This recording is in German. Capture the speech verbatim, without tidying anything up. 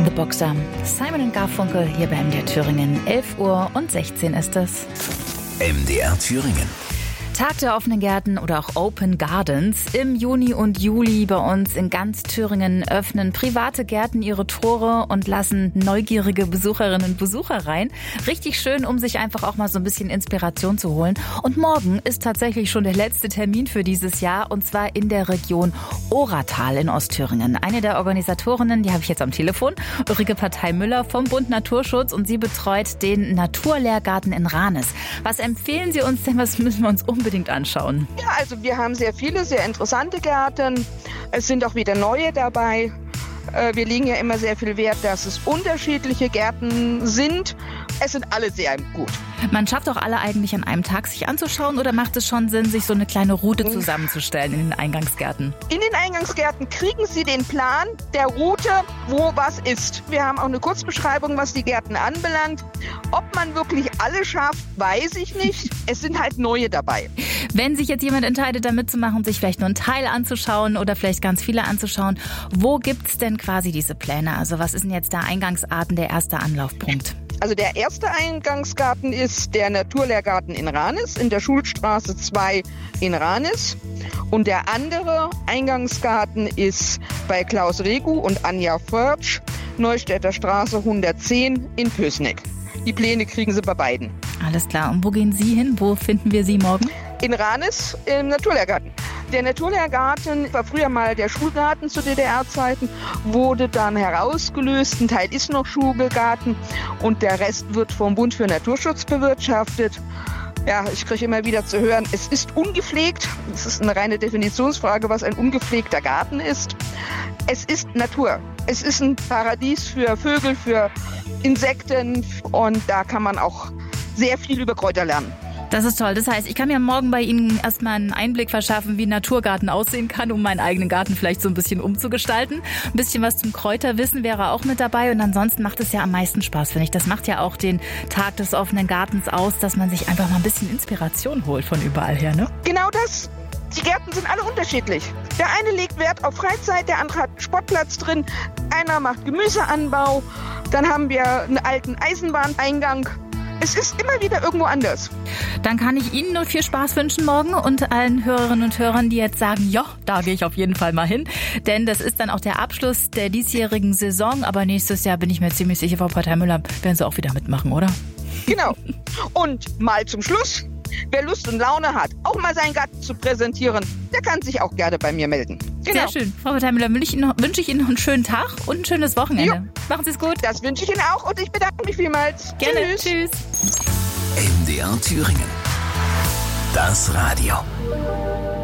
The Boxer. Simon und Garfunkel hier bei M D R Thüringen. elf Uhr und sechzehn ist es. M D R Thüringen. Tag der offenen Gärten oder auch Open Gardens. Im Juni und Juli bei uns in ganz Thüringen öffnen private Gärten ihre Tore und lassen neugierige Besucherinnen und Besucher rein. Richtig schön, um sich einfach auch mal so ein bisschen Inspiration zu holen. Und morgen ist tatsächlich schon der letzte Termin für dieses Jahr, und zwar in der Region Oratal in Ostthüringen. Eine der Organisatorinnen, die habe ich jetzt am Telefon, Ulrike Partei-Müller vom Bund Naturschutz, und sie betreut den Naturlehrgarten in Ranis. Was empfehlen Sie uns denn? Was müssen wir uns unbedingt unbedingt anschauen? Ja, also wir haben sehr viele, sehr interessante Gärten. Es sind auch wieder neue dabei. Wir legen ja immer sehr viel Wert, dass es unterschiedliche Gärten sind. Es sind alle sehr gut. Man schafft auch alle eigentlich an einem Tag sich anzuschauen, oder macht es schon Sinn, sich so eine kleine Route zusammenzustellen in den Eingangsgärten? In den Eingangsgärten kriegen Sie den Plan der Route, wo was ist. Wir haben auch eine Kurzbeschreibung, was die Gärten anbelangt. Ob man wirklich alle schafft, weiß ich nicht. Es sind halt neue dabei. Wenn sich jetzt jemand entscheidet, da mitzumachen und sich vielleicht nur einen Teil anzuschauen oder vielleicht ganz viele anzuschauen, wo gibt's denn quasi diese Pläne? Also was ist denn jetzt der Eingangsgarten, der erste Anlaufpunkt? Also der erste Eingangsgarten ist der Naturlehrgarten in Ranis, in der Schulstraße zwei in Ranis. Und der andere Eingangsgarten ist bei Klaus Regu und Anja Förtsch, Neustädter Straße hundertzehn in Pößneck. Die Pläne kriegen Sie bei beiden. Alles klar. Und wo gehen Sie hin? Wo finden wir Sie morgen? In Ranis im Naturlehrgarten. Der Naturlehrgarten war früher mal der Schulgarten zu D D R-Zeiten, wurde dann herausgelöst. Ein Teil ist noch Schulgarten und der Rest wird vom Bund für Naturschutz bewirtschaftet. Ja, ich kriege immer wieder zu hören, es ist ungepflegt. Es ist eine reine Definitionsfrage, was ein ungepflegter Garten ist. Es ist Natur. Es ist ein Paradies für Vögel, für Insekten, und da kann man auch sehr viel über Kräuter lernen. Das ist toll. Das heißt, ich kann mir morgen bei Ihnen erstmal einen Einblick verschaffen, wie ein Naturgarten aussehen kann, um meinen eigenen Garten vielleicht so ein bisschen umzugestalten. Ein bisschen was zum Kräuterwissen wäre auch mit dabei. Und ansonsten macht es ja am meisten Spaß, finde ich. Das macht ja auch den Tag des offenen Gartens aus, dass man sich einfach mal ein bisschen Inspiration holt von überall her, ne? Genau das. Die Gärten sind alle unterschiedlich. Der eine legt Wert auf Freizeit, der andere hat einen Sportplatz drin, einer macht Gemüseanbau, dann haben wir einen alten Eisenbahneingang. Es ist immer wieder irgendwo anders. Dann kann ich Ihnen nur viel Spaß wünschen morgen und allen Hörerinnen und Hörern, die jetzt sagen, ja, da gehe ich auf jeden Fall mal hin. Denn das ist dann auch der Abschluss der diesjährigen Saison. Aber nächstes Jahr bin ich mir ziemlich sicher, Frau Partei-Müller, werden Sie auch wieder mitmachen, oder? Genau. Und mal zum Schluss, wer Lust und Laune hat, auch mal seinen Garten zu präsentieren, der kann sich auch gerne bei mir melden. Genau. Sehr schön. Frau Partei-Müller, wünsche ich Ihnen noch, wünsche ich Ihnen noch einen schönen Tag und ein schönes Wochenende. Jo. Machen Sie es gut. Das wünsche ich Ihnen auch, und ich bedanke mich vielmals. Gerne. Tschüss. M D R Thüringen. Das Radio.